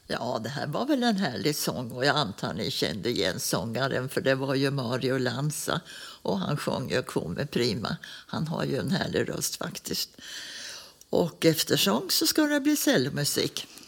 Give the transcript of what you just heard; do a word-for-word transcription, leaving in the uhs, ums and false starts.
Ja, det här var väl en härlig sång och jag antar ni kände igen sångaren för det var ju Mario Lanza och han sjöng ju Come Prima. Han har ju en härlig röst faktiskt. Och efter sång så ska det bli cellmusik.